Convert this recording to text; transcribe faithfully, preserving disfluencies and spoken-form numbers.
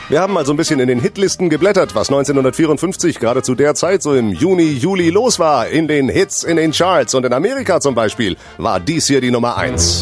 Wir haben mal so ein bisschen in den Hitlisten geblättert, was neunzehnhundertvierundfünfzig gerade zu der Zeit so im Juni, Juli los war. In den Hits, in den Charts und in Amerika zum Beispiel war dies hier die Nummer eins.